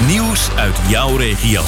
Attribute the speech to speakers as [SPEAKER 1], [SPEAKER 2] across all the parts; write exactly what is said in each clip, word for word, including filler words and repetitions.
[SPEAKER 1] Nieuws uit jouw regio.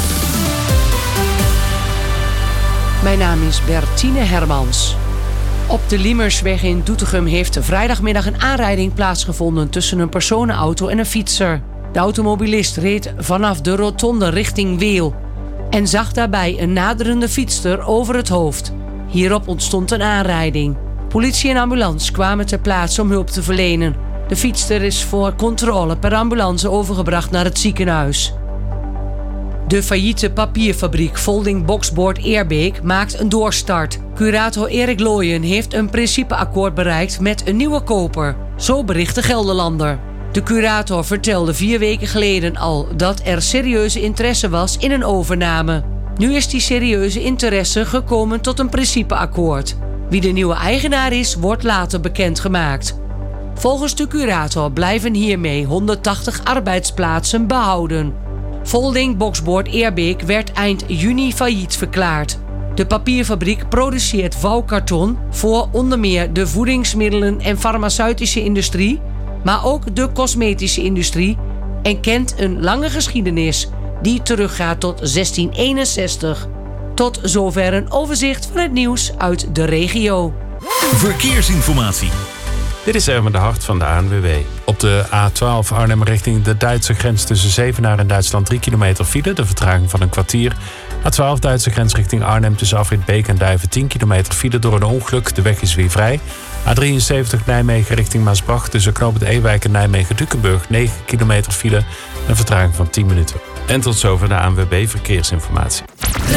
[SPEAKER 2] Mijn naam is Bertine Hermans. Op de Liemersweg in Doetinchem heeft vrijdagmiddag een aanrijding plaatsgevonden tussen een personenauto en een fietser. De automobilist reed vanaf de rotonde richting Weel en zag daarbij een naderende fietster over het hoofd. Hierop ontstond een aanrijding. Politie en ambulance kwamen ter plaatse om hulp te verlenen. De fietster is voor controle per ambulance overgebracht naar het ziekenhuis. De failliete papierfabriek Folding Boxboard Eerbeek maakt een doorstart. Curator Erik Looyen heeft een principeakkoord bereikt met een nieuwe koper. Zo bericht de Gelderlander. De curator vertelde vier weken geleden al dat er serieuze interesse was in een overname. Nu is die serieuze interesse gekomen tot een principeakkoord. Wie de nieuwe eigenaar is, wordt later bekendgemaakt. Volgens de curator blijven hiermee honderdtachtig arbeidsplaatsen behouden. Folding Boxboard Eerbeek werd eind juni failliet verklaard. De papierfabriek produceert vouwkarton voor onder meer de voedingsmiddelen- en farmaceutische industrie, maar ook de cosmetische industrie en kent een lange geschiedenis die teruggaat tot zestien eenenzestig. Tot zover een overzicht van het nieuws uit de regio.
[SPEAKER 1] Verkeersinformatie.
[SPEAKER 3] Dit is Erwin de Hart van de A N W B. Op de A twaalf Arnhem richting de Duitse grens tussen Zevenaar en Duitsland drie kilometer file. De vertraging van een kwartier. A twaalf Duitse grens richting Arnhem tussen Afrit Beek en Duiven tien kilometer file door een ongeluk. De weg is weer vrij. A drieënzeventig Nijmegen richting Maasbracht tussen Knoop het Ewijk en Nijmegen-Dukenburg negen kilometer file. Een vertraging van tien minuten. En tot zover de A N W B Verkeersinformatie.